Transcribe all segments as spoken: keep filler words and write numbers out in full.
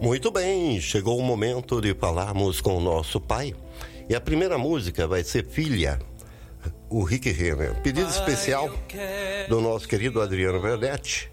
Muito bem, chegou o momento de falarmos com o nosso pai. E a primeira música vai ser Filha, o Rick Renner. Pedido especial do nosso querido Adriano Verdetti,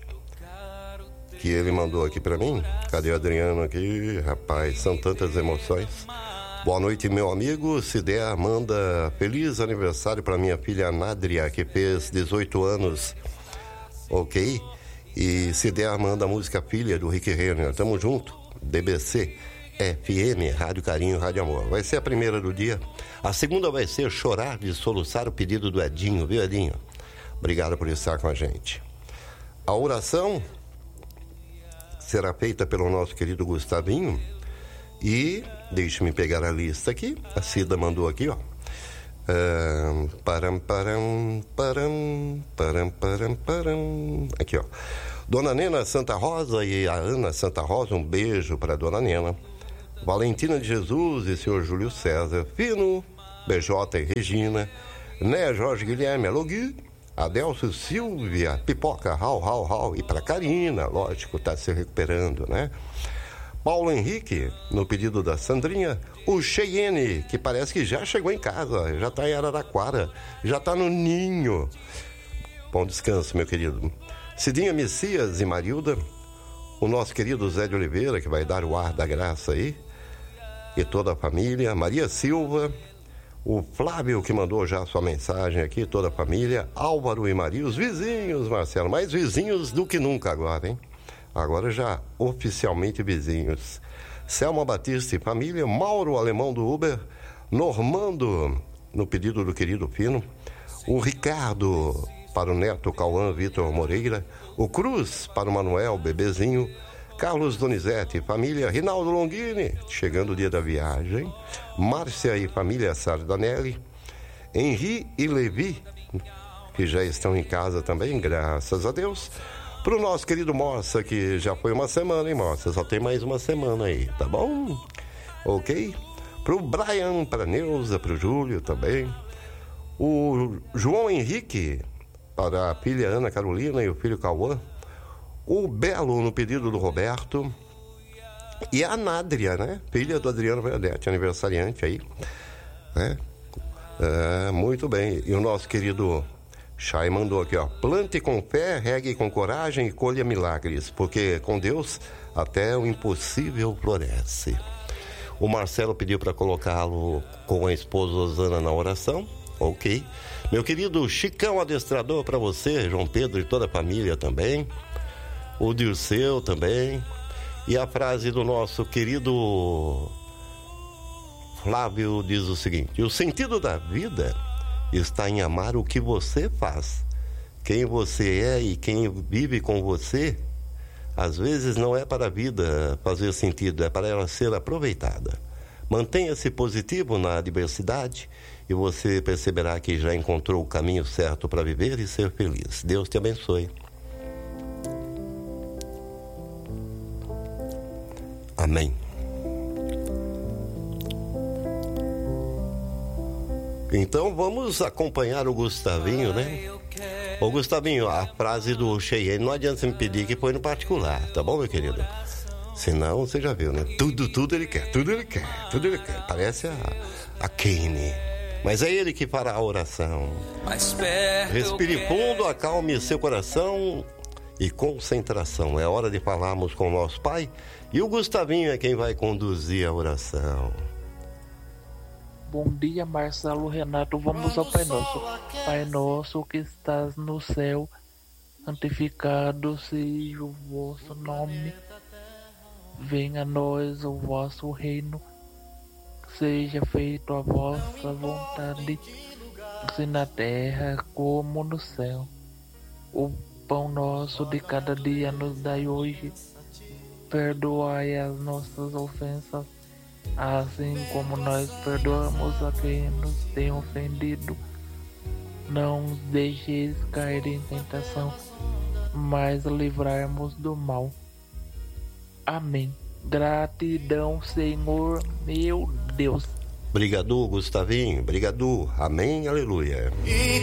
que ele mandou aqui pra mim. Cadê o Adriano aqui? Rapaz, são tantas emoções. Boa noite, meu amigo. Se der, manda feliz aniversário pra minha filha Nádria, que fez dezoito anos. Ok? E se der, manda a música Filha, do Rick Renner. Tamo junto. D B C, F M, Rádio Carinho, Rádio Amor. Vai ser a primeira do dia. A segunda vai ser Chorar de Soluçar, o pedido do Edinho, viu, Edinho? Obrigado por estar com a gente. A oração será feita pelo nosso querido Gustavinho. E deixe-me pegar a lista aqui. A Cida mandou aqui, ó. Uh, param, param, param, param, param, param. Aqui, ó. Dona Nena Santa Rosa e a Ana Santa Rosa, um beijo para Dona Nena. Valentina de Jesus e senhor Júlio César Fino, B J e Regina, Né Jorge Guilherme, alô Gui, Adelcio Silvia, Pipoca, Rau, Rau, Rau, e para Karina, lógico, tá se recuperando, né? Paulo Henrique, no pedido da Sandrinha, o Cheyenne, que parece que já chegou em casa, já tá em Araraquara, já tá no ninho. Bom descanso, meu querido. Cidinha Messias e Marilda, o nosso querido Zé de Oliveira, que vai dar o ar da graça aí, e toda a família, Maria Silva, o Flávio, que mandou já a sua mensagem aqui, toda a família, Álvaro e Maria, os vizinhos, Marcelo, mais vizinhos do que nunca agora, hein? Agora já oficialmente vizinhos. Selma Batista e família, Mauro Alemão do Uber, Normando, no pedido do querido Fino, o Ricardo para o neto Cauã Vitor Moreira, o Cruz para o Manuel Bebezinho, Carlos Donizete, família Rinaldo Longini, chegando o dia da viagem, Márcia e família Sardanelli, Henri e Levi, que já estão em casa também, graças a Deus. Para o nosso querido Moça, que já foi uma semana, hein, Moça? Só tem mais uma semana aí, tá bom? Ok? Para o Brian, para a Neuza, para o Júlio também. O João Henrique, para a filha Ana Carolina e o filho Cauã. O Belo, no pedido do Roberto. E a Nádria, né? Filha do Adriano Verdetti, aniversariante aí. Né? É, muito bem. E o nosso querido Chay mandou aqui, ó. Plante com fé, regue com coragem e colha milagres, porque com Deus até o impossível floresce. O Marcelo pediu para colocá-lo com a esposa Osana na oração. Ok. Meu querido Chicão Adestrador, para você, João Pedro e toda a família também. O Dirceu também. E a frase do nosso querido Flávio diz o seguinte: o sentido da vida está em amar o que você faz. Quem você é e quem vive com você, às vezes não é para a vida fazer sentido, é para ela ser aproveitada. Mantenha-se positivo na adversidade e você perceberá que já encontrou o caminho certo para viver e ser feliz. Deus te abençoe. Amém. Então vamos acompanhar o Gustavinho, né? Ô Gustavinho, a frase do Cheyenne, não adianta você me pedir que põe no particular, tá bom, meu querido? Senão, você já viu, né? Tudo, tudo ele quer, tudo ele quer, tudo ele quer. Parece a, a Kane. Mas é ele que fará a oração. Respire fundo, acalme seu coração e concentração. É hora de falarmos com o nosso Pai. E o Gustavinho é quem vai conduzir a oração. Bom dia, Marcelo, Renato. Vamos ao Pai Nosso. Pai Nosso que estás no céu, santificado seja o vosso nome. Venha a nós o vosso reino. Seja feita a vossa vontade, assim na terra como no céu. O pão nosso de cada dia nos dai hoje. Perdoai as nossas ofensas, assim como nós perdoamos a quem nos tem ofendido. Não nos deixeis cair em tentação, mas livrai-nos do mal. Amém. Gratidão, Senhor, meu Deus. Obrigado, Gustavinho. Obrigado. Amém, aleluia.